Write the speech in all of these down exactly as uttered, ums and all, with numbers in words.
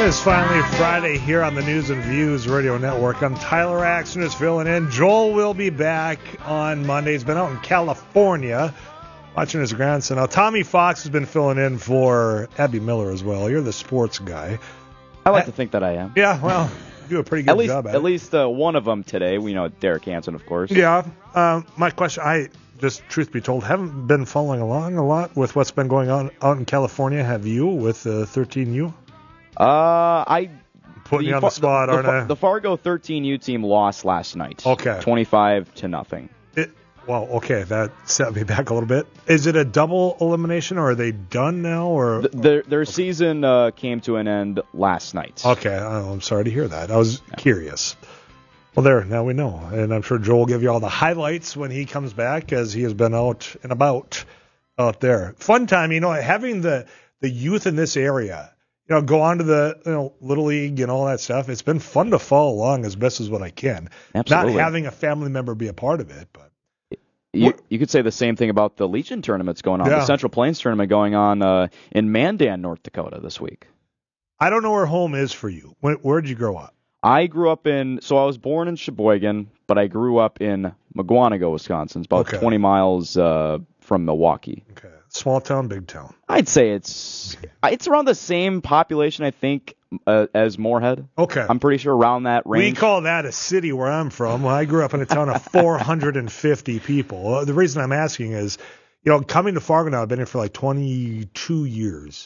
It's finally Friday here on the News and Views Radio Network. I'm Tyler Axton is filling in. Joel will be back on Monday. He's been out in California watching his grandson. Now, Tommy Fox has been filling in for Abby Miller as well. You're the sports guy. I like I, to think that I am. Yeah, well, you do a pretty good at least, job at at it. At least uh, one of them today. We know Derek Hansen, of course. Yeah. Um, my question, I just, truth be told, haven't been following along a lot with what's been going on out in California. Have you with uh, thirteen U? Uh, I... Putting you on the spot, the, aren't the, I? The Fargo thirteen U team lost last night. Okay. twenty-five to nothing. It, well, okay, that set me back a little bit. Is it a double elimination, or are they done now? Or the, their their okay. season uh, came to an end last night. Okay, oh, I'm sorry to hear that. I was yeah. curious. Well, there, now we know. And I'm sure Joel will give you all the highlights when he comes back, as he has been out and about out there. Fun time, you know, having the, the youth in this area. You know, go on to the you know Little League and all that stuff. It's been fun to follow along as best as what I can. Absolutely. Not having a family member be a part of it, but you you could say the same thing about the Legion tournaments going on. Yeah. The Central Plains tournament going on uh, in Mandan, North Dakota this week. I don't know where home is for you. Where where'd you grow up? I grew up in so I was born in Sheboygan, but I grew up in Mukwonago, Wisconsin. It's about okay. twenty miles uh, from Milwaukee. Okay. Small town, big town. I'd say it's it's around the same population, I think, uh, as Moorhead. Okay. I'm pretty sure around that range. We call that a city where I'm from. Well, I grew up in a town of four hundred fifty people. The reason I'm asking is, you know, coming to Fargo now, I've been here for like twenty-two years.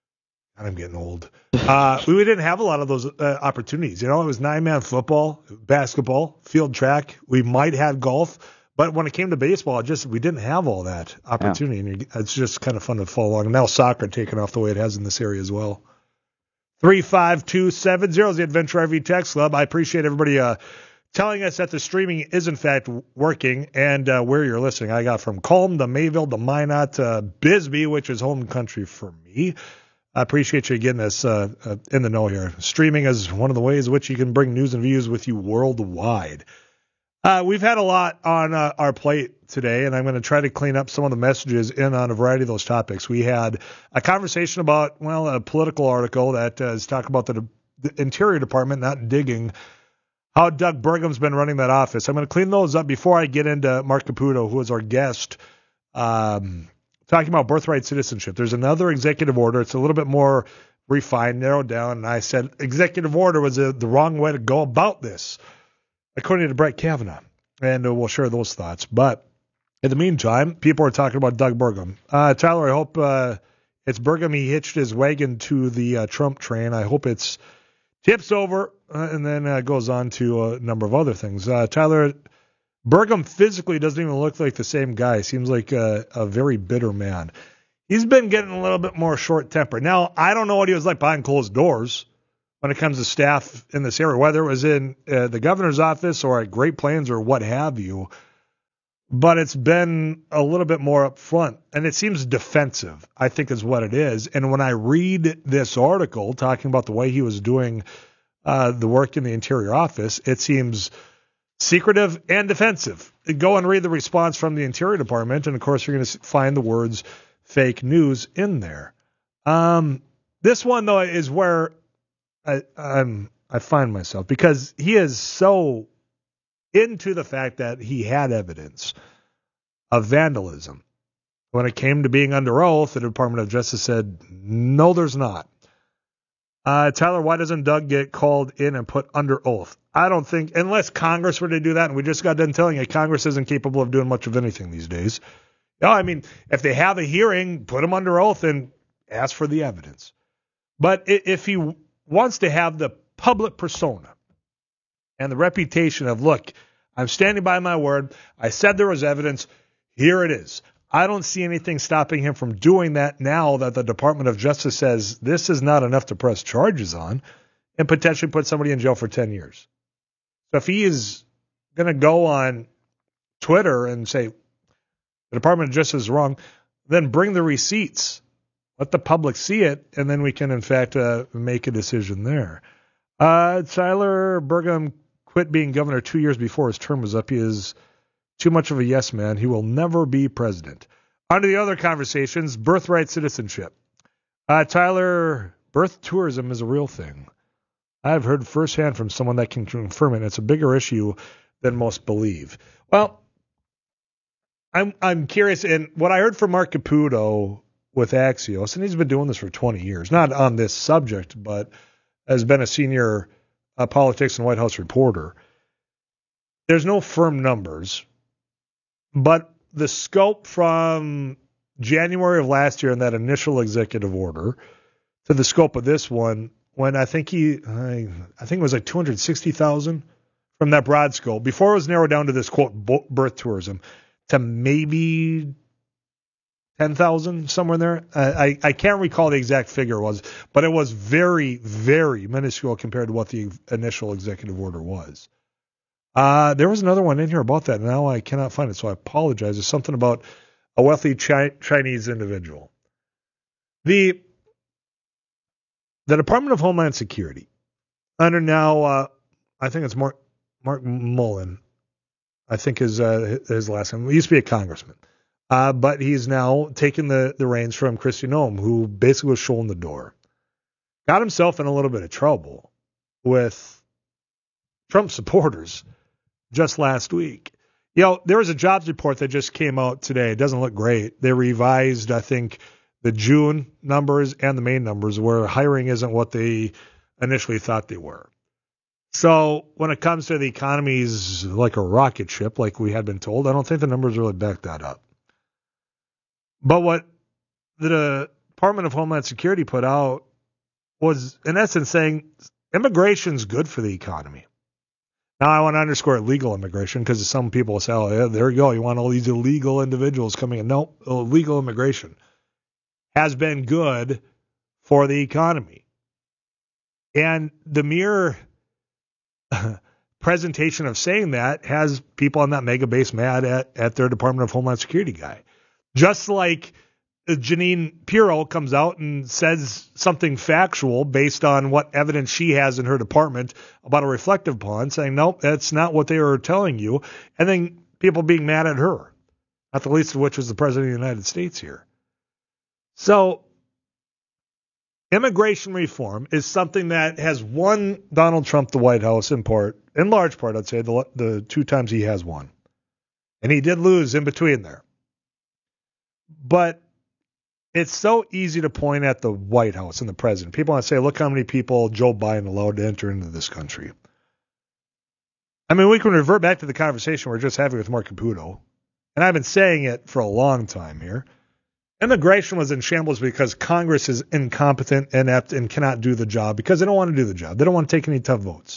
And I'm getting old. Uh, we didn't have a lot of those uh, opportunities. You know, it was nine-man football, basketball, field track. We might have golf. But when it came to baseball, it just we didn't have all that opportunity, yeah. and it's just kind of fun to follow along. And now soccer taking off the way it has in this area as well. three five two seven zero is the Adventure R V Text Club. I appreciate everybody uh, telling us that the streaming is, in fact, working and uh, where you're listening. I got from Colm to Mayville to Minot to Bisbee, which is home country for me. I appreciate you getting us uh, uh, in the know here. Streaming is one of the ways in which you can bring news and views with you worldwide. Uh, we've had a lot on uh, our plate today, and I'm going to try to clean up some of the messages in on a variety of those topics. We had a conversation about, well, a political article that uh, is talking about the, the Interior Department not digging how Doug Burgum's been running that office. I'm going to clean those up before I get into Mark Caputo, who is our guest, um, talking about birthright citizenship. There's another executive order. It's a little bit more refined, narrowed down, and I said executive order was a, the wrong way to go about this, according to Brett Kavanaugh, and uh, we'll share those thoughts. But in the meantime, people are talking about Doug Burgum. Uh, Tyler, I hope uh, it's Burgum. He hitched his wagon to the uh, Trump train. I hope it's tips over uh, and then uh, goes on to a number of other things. Uh, Tyler, Burgum physically doesn't even look like the same guy. Seems like a, a very bitter man. He's been getting a little bit more short-tempered. Now, I don't know what he was like behind closed doors when it comes to staff in this area, whether it was in uh, the governor's office or at Great Plains or what have you, but it's been a little bit more up front, and it seems defensive, I think is what it is. And when I read this article talking about the way he was doing uh, the work in the Interior Office, it seems secretive and defensive. Go and read the response from the Interior Department, and of course you're going to find the words fake news in there. Um, this one, though, is where I, I'm, I find myself, because he is so into the fact that he had evidence of vandalism. When it came to being under oath, the Department of Justice said, no, there's not. Uh, Tyler, why doesn't Doug get called in and put under oath? I don't think, unless Congress were to do that, and we just got done telling you Congress isn't capable of doing much of anything these days. No, I mean, if they have a hearing, put him under oath and ask for the evidence. But if he wants to have the public persona and the reputation of, look, I'm standing by my word. I said there was evidence. Here it is. I don't see anything stopping him from doing that now that the Department of Justice says this is not enough to press charges on and potentially put somebody in jail for ten years. So if he is going to go on Twitter and say the Department of Justice is wrong, then bring the receipts. Let the public see it, and then we can, in fact, uh, make a decision there. Uh, Tyler Burgum quit being governor two years before his term was up. He is too much of a yes man. He will never be president. On to the other conversations, birthright citizenship. Uh, Tyler birth tourism is a real thing. I've heard firsthand from someone that can confirm it. It's a bigger issue than most believe. Well, I'm I'm curious, and what I heard from Mark Caputo with Axios, and he's been doing this for twenty years, not on this subject, but has been a senior uh, politics and White House reporter. There's no firm numbers, but the scope from January of last year in that initial executive order to the scope of this one, when I think he, I, I think it was like two hundred sixty thousand from that broad scope, before it was narrowed down to this, quote, birth tourism, to maybe ten thousand, somewhere in there. I, I, I can't recall the exact figure it was, but it was very, very minuscule compared to what the initial executive order was. Uh, there was another one in here about that. Now I cannot find it, so I apologize. There's something about a wealthy chi- Chinese individual. The the Department of Homeland Security, under now, uh, I think it's Mark, Mark Mullen, I think is uh, his last name. He used to be a congressman. Uh, but he's now taken the, the reins from Kristi Noem, who basically was showing the door. Got himself in a little bit of trouble with Trump supporters just last week. You know, there was a jobs report that just came out today. It doesn't look great. They revised, I think, the June numbers and the May numbers, where hiring isn't what they initially thought they were. So when it comes to the economy's like a rocket ship, like we had been told, I don't think the numbers really back that up. But what the Department of Homeland Security put out was, in essence, saying immigration's good for the economy. Now, I want to underscore legal immigration, because some people say, oh, yeah, there you go. You want all these illegal individuals coming in. No, illegal immigration has been good for the economy. And the mere presentation of saying that has people on that mega base mad at, at their Department of Homeland Security guy. Just like Janine Pirro comes out and says something factual based on what evidence she has in her department about a reflective pond, saying, nope, that's not what they were telling you. And then people being mad at her, not the least of which was the President of the United States here. So immigration reform is something that has won Donald Trump the White House in part, in large part, I'd say, the, the two times he has won. And he did lose in between there. But it's so easy to point at the White House and the president. People want to say, look how many people Joe Biden allowed to enter into this country. I mean, we can revert back to the conversation we we're just having with Mark Caputo. And I've been saying it for a long time here. Immigration was in shambles because Congress is incompetent, inept, and cannot do the job because they don't want to do the job. They don't want to take any tough votes.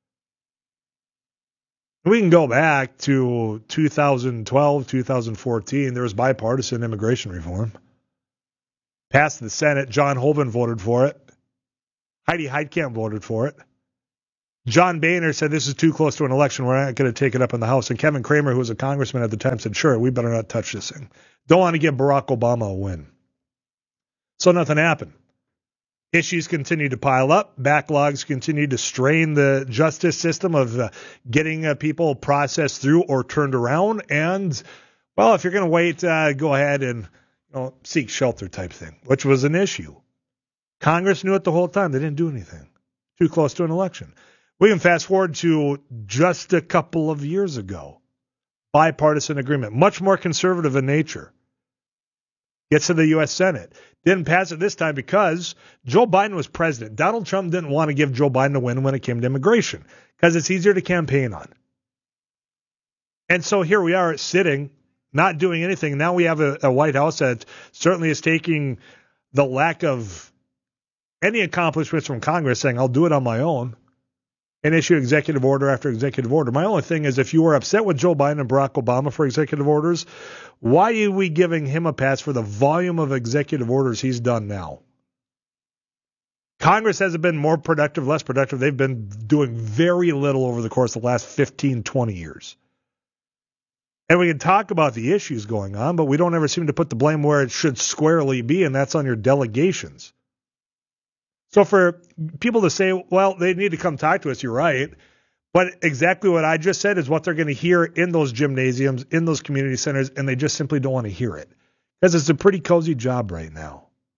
We can go back to two thousand twelve, two thousand fourteen. There was bipartisan immigration reform. Passed the Senate. John Hoeven voted for it. Heidi Heitkamp voted for it. John Boehner said this is too close to an election. We're not going to take it up in the House. And Kevin Cramer, who was a congressman at the time, said, sure, we better not touch this thing. Don't want to give Barack Obama a win. So nothing happened. Issues continue to pile up. Backlogs continue to strain the justice system of uh, getting uh, people processed through or turned around. And, well, if you're going to wait, uh, go ahead and you know, seek shelter type thing, which was an issue. Congress knew it the whole time. They didn't do anything. Too close to an election. We can fast forward to just a couple of years ago. Bipartisan agreement, much more conservative in nature. Gets to the U S Senate. Didn't pass it this time because Joe Biden was president. Donald Trump didn't want to give Joe Biden a win when it came to immigration because it's easier to campaign on. And so here we are sitting, not doing anything. Now we have a, a White House that certainly is taking the lack of any accomplishments from Congress, saying, I'll do it on my own, and issue executive order after executive order. My only thing is, if you were upset with Joe Biden and Barack Obama for executive orders, why are we giving him a pass for the volume of executive orders he's done now? Congress hasn't been more productive, less productive. They've been doing very little over the course of the last fifteen, twenty years. And we can talk about the issues going on, but we don't ever seem to put the blame where it should squarely be, and that's on your delegations. So for people to say, well, they need to come talk to us, you're right. But exactly what I just said is what they're going to hear in those gymnasiums, in those community centers, and they just simply don't want to hear it. Because it's a pretty cozy job right now.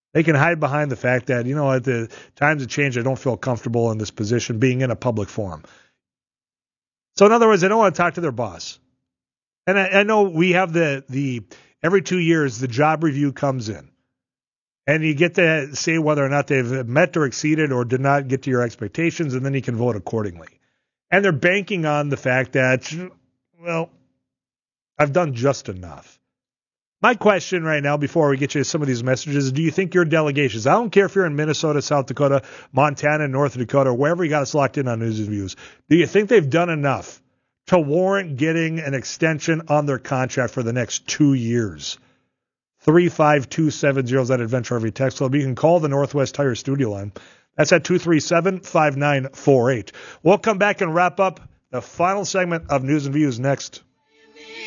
They can hide behind the fact that, you know, at the times have changed, I don't feel comfortable in this position being in a public forum. So in other words, they don't want to talk to their boss. And I, I know we have the, the, every two years, the job review comes in. And you get to say whether or not they've met or exceeded or did not get to your expectations, and then you can vote accordingly. And they're banking on the fact that, well, I've done just enough. My question right now, before we get you some of these messages, is do you think your delegations, I don't care if you're in Minnesota, South Dakota, Montana, North Dakota, or wherever you got us locked in on News and Views, do you think they've done enough to warrant getting an extension on their contract for the next two years? three five two seven zero is that Adventure R V text club. You can call the Northwest Tire studio line. That's at two three seven, five nine four eight. We'll come back and wrap up the final segment of News and Views next.